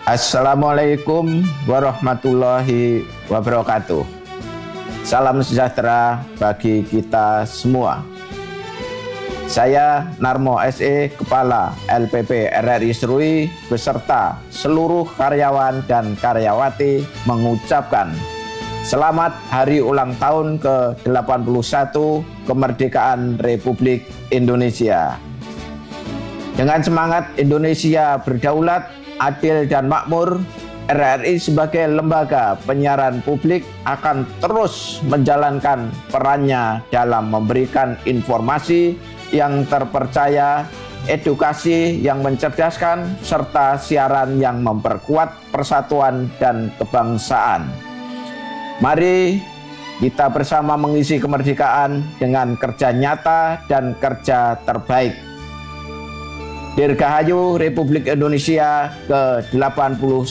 Assalamualaikum warahmatullahi wabarakatuh. Salam sejahtera bagi kita semua. Saya Narmo SE, Kepala LPP RRI Serui beserta seluruh karyawan dan karyawati mengucapkan selamat hari ulang tahun ke-81 kemerdekaan Republik Indonesia. Dengan semangat Indonesia berdaulat, adil dan makmur, RRI sebagai lembaga penyiaran publik akan terus menjalankan perannya dalam memberikan informasi yang terpercaya, edukasi yang mencerdaskan, serta siaran yang memperkuat persatuan dan kebangsaan. Mari kita bersama mengisi kemerdekaan dengan kerja nyata dan kerja terbaik. Dirgahayu Republik Indonesia ke-81.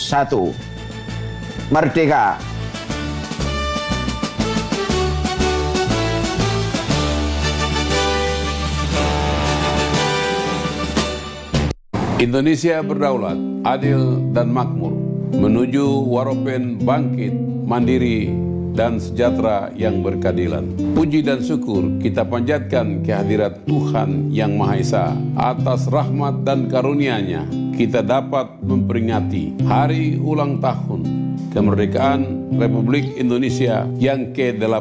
Merdeka! Indonesia berdaulat, adil dan makmur, menuju waropen bangkit, mandiri dan sejahtera yang berkeadilan. Puji dan syukur kita panjatkan kehadirat Tuhan Yang Maha Esa. Atas rahmat dan karunia-Nya kita dapat memperingati hari ulang tahun kemerdekaan Republik Indonesia yang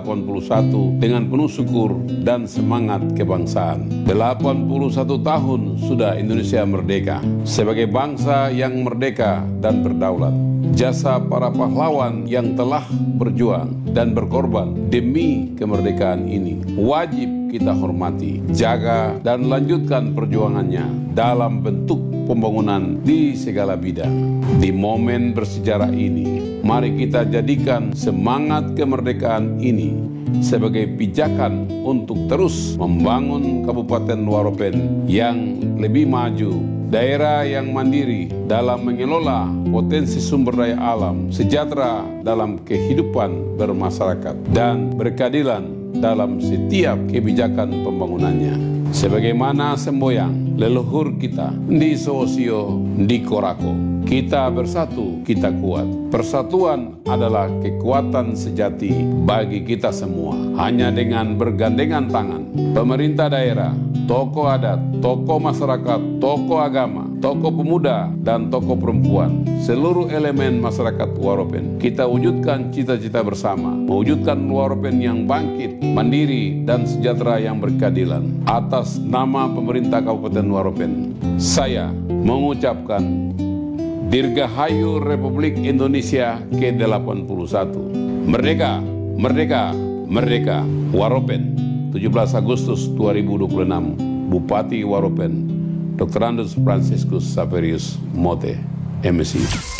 ke-81 dengan penuh syukur dan semangat kebangsaan. 81 tahun sudah Indonesia merdeka, sebagai bangsa yang merdeka dan berdaulat. Jasa para pahlawan yang telah berjuang dan berkorban demi kemerdekaan ini wajib kita hormati, jaga dan lanjutkan perjuangannya dalam bentuk pembangunan di segala bidang. Di momen bersejarah ini, mari kita jadikan semangat kemerdekaan ini sebagai pijakan untuk terus membangun Kabupaten Waropen yang lebih maju, daerah yang mandiri dalam mengelola potensi sumber daya alam, sejahtera dalam kehidupan bermasyarakat, dan berkeadilan dalam setiap kebijakan pembangunannya. Sebagaimana semboyang leluhur kita di Sosio, di Korako, kita bersatu, kita kuat. Persatuan adalah kekuatan sejati bagi kita semua. Hanya dengan bergandengan tangan, pemerintah daerah, tokoh adat, tokoh masyarakat, tokoh agama, tokoh pemuda, dan tokoh perempuan, seluruh elemen masyarakat Waropen, kita wujudkan cita-cita bersama, mewujudkan Waropen yang bangkit, mandiri, dan sejahtera yang berkeadilan. Atas nama pemerintah Kabupaten Waropen, saya mengucapkan Dirgahayu Republik Indonesia ke-81. Merdeka, merdeka, merdeka. Waropen, 17 Agustus 2026. Bupati Waropen, Dr. Andus Franciscus Saverius Mote, MSI.